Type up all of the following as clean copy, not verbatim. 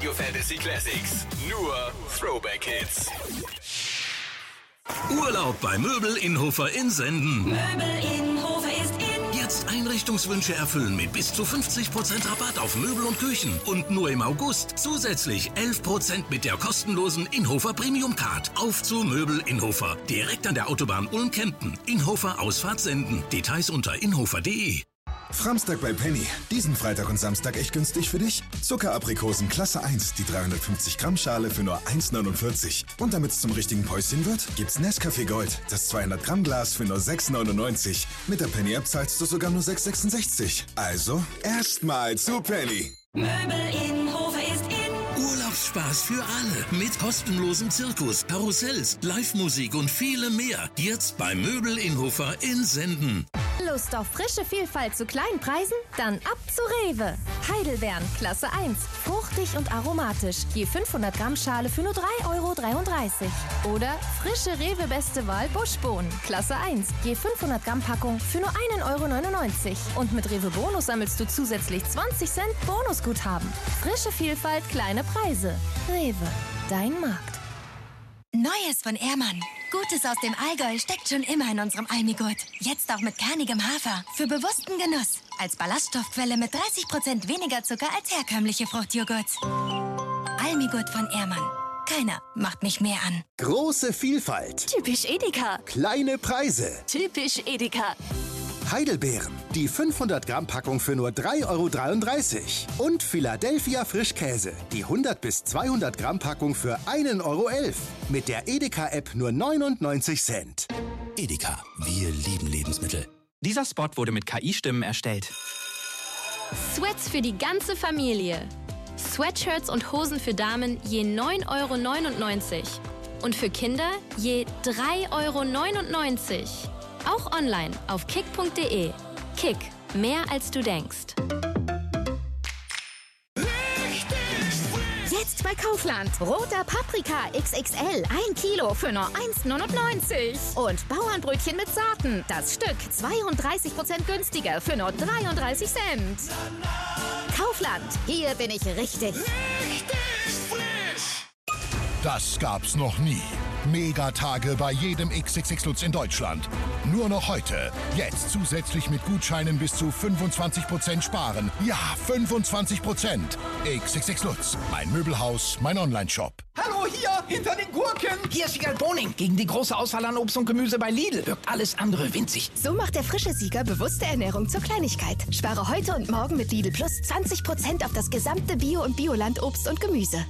Radio Fantasy Classics. Nur Throwback Hits. Urlaub bei Möbel Innhofer in Senden. Möbel Innhofer ist in. Jetzt Einrichtungswünsche erfüllen mit bis zu 50% Rabatt auf Möbel und Küchen. Und nur im August zusätzlich 11% mit der kostenlosen Innhofer Premium Card. Auf zu Möbel Innhofer. Direkt an der Autobahn Ulm-Kempten. Innhofer Ausfahrt Senden. Details unter innhofer.de. Framstag bei Penny. Diesen Freitag und Samstag echt günstig für dich. Zuckeraprikosen Klasse 1, die 350 Gramm Schale für nur 1,49. Und damit es zum richtigen Päuschen wird, gibt's Nescafé Gold, das 200 Gramm Glas für nur 6,99. Mit der Penny App zahlst du sogar nur 6,66. Also, erstmal zu Penny. Möbel Innhofer ist in. Urlaubsspaß für alle mit kostenlosem Zirkus, Karussells, Live-Musik und vielem mehr. Jetzt bei Möbel Innhofer in Senden. Lust auf frische Vielfalt zu kleinen Preisen? Dann ab zu Rewe. Heidelbeeren, Klasse 1. Fruchtig und aromatisch. Je 500 Gramm Schale für nur 3,33 €. Oder frische Rewe Beste Wahl Buschbohnen, Klasse 1. Je 500 Gramm Packung für nur 1,99 €. Und mit Rewe Bonus sammelst du zusätzlich 20 Cent Bonusguthaben. Frische Vielfalt, kleine Preise. Rewe, dein Markt. Neues von Ehrmann. Gutes aus dem Allgäu steckt schon immer in unserem Almigurt. Jetzt auch mit kernigem Hafer. Für bewussten Genuss. Als Ballaststoffquelle mit 30% weniger Zucker als herkömmliche Fruchtjoghurts. Almigurt von Ehrmann. Keiner macht mich mehr an. Große Vielfalt. Typisch Edeka. Kleine Preise. Typisch Edeka. Heidelbeeren. Die 500 Gramm Packung für nur 3,33 € Und Philadelphia Frischkäse. Die 100 bis 200 Gramm Packung für 1,11 €. Mit der Edeka-App nur 99 Cent. Edeka, wir lieben Lebensmittel. Dieser Spot wurde mit KI-Stimmen erstellt. Sweats für die ganze Familie. Sweatshirts und Hosen für Damen je 9,99 € und für Kinder je 3,99 €. Auch online auf kick.de. Kick, mehr als du denkst. Jetzt bei Kaufland. Roter Paprika XXL. 1 Kilo für nur 1,99 €. Und Bauernbrötchen mit Saaten. Das Stück 32% günstiger für nur 33 Cent. Kaufland. Hier bin ich richtig. Das gab's noch nie. Megatage bei jedem XXX Lutz in Deutschland. Nur noch heute. Jetzt zusätzlich mit Gutscheinen bis zu 25% sparen. Ja, 25%. XXX Lutz. Mein Möbelhaus, mein Onlineshop. Hallo, hier, hinter den Gurken. Hier ist Sieger Boning. Gegen die große Auswahl an Obst und Gemüse bei Lidl wirkt alles andere winzig. So macht der frische Sieger bewusste Ernährung zur Kleinigkeit. Spare heute und morgen mit Lidl Plus 20% auf das gesamte Bio- und Bioland-Obst und Gemüse.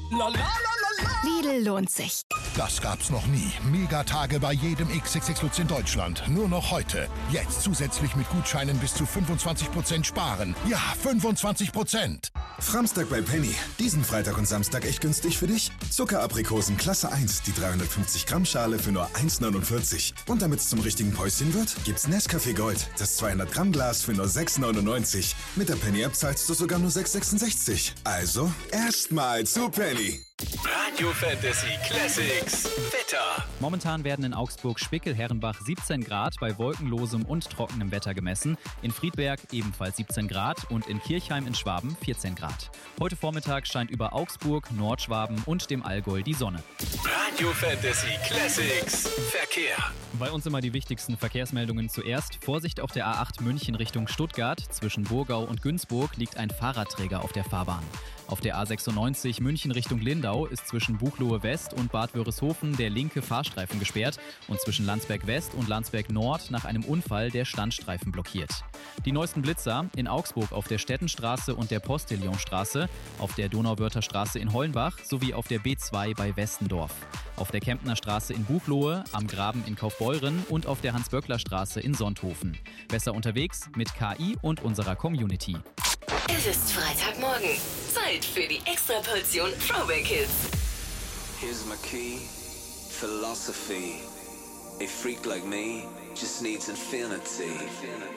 Lidl lohnt sich. Das gab's noch nie. Megatage bei jedem XXX Lutz in Deutschland. Nur noch heute. Jetzt zusätzlich mit Gutscheinen bis zu 25% sparen. Ja, 25%. Framstag bei Penny. Diesen Freitag und Samstag echt günstig für dich. Zuckeraprikosen Klasse 1, die 350 Gramm Schale für nur 1,49. Und damit es zum richtigen Päuschen wird, gibt's Nescafé Gold, das 200 Gramm Glas für nur 6,99. Mit der Penny App zahlst du sogar nur 6,66. Also, erstmal zu Penny. Radio Fantasy Classics. Wetter. Momentan werden in Augsburg-Spickel-Herrenbach 17 Grad bei wolkenlosem und trockenem Wetter gemessen. In Friedberg ebenfalls 17 Grad und in Kirchheim in Schwaben 14 Grad. Heute Vormittag scheint über Augsburg, Nordschwaben und dem Allgäu die Sonne. Radio Fantasy Classics. Verkehr. Bei uns immer die wichtigsten Verkehrsmeldungen zuerst. Vorsicht auf der A8 München Richtung Stuttgart. Zwischen Burgau und Günzburg liegt ein Fahrradträger auf der Fahrbahn. Auf der A96 München Richtung Lindau ist zwischen Buchloe West und Bad Wörishofen der linke Fahrstreifen gesperrt und zwischen Landsberg West und Landsberg Nord nach einem Unfall der Standstreifen blockiert. Die neuesten Blitzer in Augsburg auf der Stettenstraße und der Postillionstraße, auf der Donauwörther Straße in Hollenbach sowie auf der B2 bei Westendorf. Auf der Kemptner Straße in Buchloe, am Graben in Kaufbeuren und auf der Hans-Böckler-Straße in Sonthofen. Besser unterwegs mit KI und unserer Community. Es ist Freitagmorgen. Zeit für die Extraportion Throwback Hits. Here's my key, philosophy. A freak like me just needs infinity.